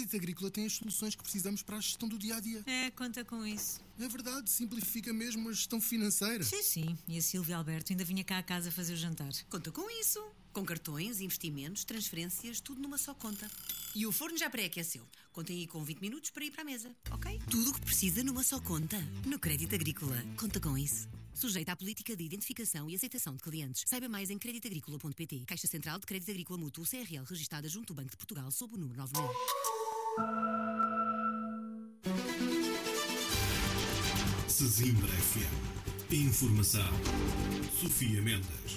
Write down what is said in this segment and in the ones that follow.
Crédito Agrícola tem as soluções que precisamos para a gestão do dia-a-dia. Conta com isso. É verdade, simplifica mesmo a gestão financeira. Sim. E a Silvia Alberto ainda vinha cá a casa fazer o jantar. Conta com isso. Com cartões, investimentos, transferências, tudo numa só conta. E o forno já pré-aqueceu. Contem aí com 20 minutos para ir para a mesa, ok? Tudo o que precisa numa só conta. No Crédito Agrícola. Conta com isso. Sujeita à política de identificação e aceitação de clientes. Saiba mais em creditagricola.pt. Caixa Central de Crédito Agrícola Mútuo CRL, registada junto ao Banco de Portugal, sob o número 9000. Sesimbra FM. Informação. Sofia Mendes.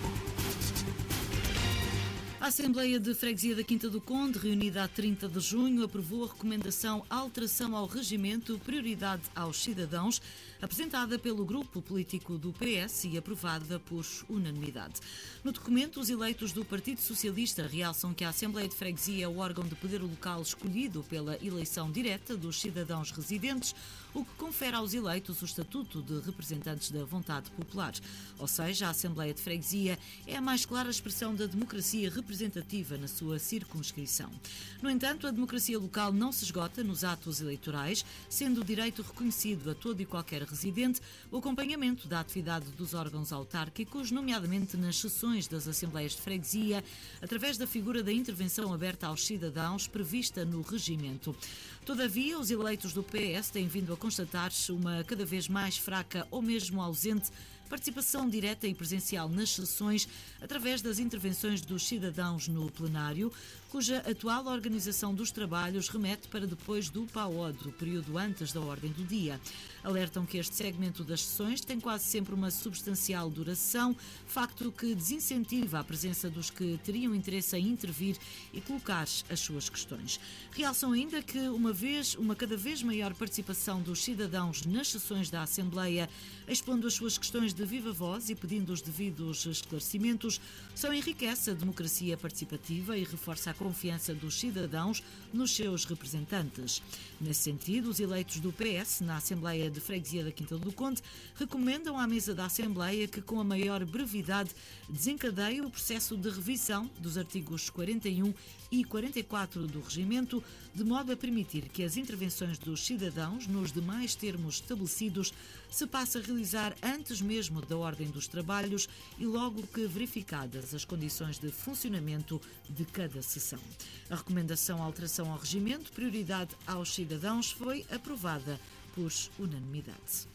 A Assembleia de Freguesia da Quinta do Conde, reunida a 30 de junho, aprovou a recomendação Alteração ao Regimento, Prioridade aos Cidadãos, apresentada pelo grupo político do PS e aprovada por unanimidade. No documento, os eleitos do Partido Socialista realçam que a Assembleia de Freguesia é o órgão de poder local escolhido pela eleição direta dos cidadãos residentes, o que confere aos eleitos o estatuto de representantes da vontade popular. Ou seja, a Assembleia de Freguesia é a mais clara expressão da democracia representativa na sua circunscrição. No entanto, a democracia local não se esgota nos atos eleitorais, sendo o direito reconhecido a todo e qualquer residente o acompanhamento da atividade dos órgãos autárquicos, nomeadamente nas sessões das Assembleias de Freguesia, através da figura da intervenção aberta aos cidadãos prevista no regimento. Todavia, os eleitos do PS têm vindo a constatar-se uma cada vez mais fraca ou mesmo ausente participação direta e presencial nas sessões através das intervenções dos cidadãos no plenário, cuja atual organização dos trabalhos remete para depois do PAOD, o período antes da ordem do dia. Alertam que este segmento das sessões tem quase sempre uma substancial duração, facto que desincentiva a presença dos que teriam interesse em intervir e colocar as suas questões. Realçam ainda que, uma cada vez maior participação dos cidadãos nas sessões da Assembleia, expondo as suas questões de viva voz e pedindo os devidos esclarecimentos, só enriquece a democracia participativa e reforça a confiança dos cidadãos nos seus representantes. Nesse sentido, os eleitos do PS na Assembleia de Freguesia da Quinta do Conde recomendam à mesa da Assembleia que, com a maior brevidade, desencadeie o processo de revisão dos artigos 41 e 44 do regimento, de modo a permitir que as intervenções dos cidadãos nos demais termos estabelecidos se passe a realizar antes mesmo da ordem dos trabalhos e logo que verificadas as condições de funcionamento de cada sessão. A recomendação Alteração ao Regimento, Prioridade aos Cidadãos, foi aprovada por unanimidade.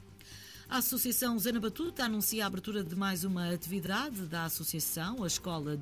A Associação Zana Batuta anuncia a abertura de mais uma atividade da Associação, a Escola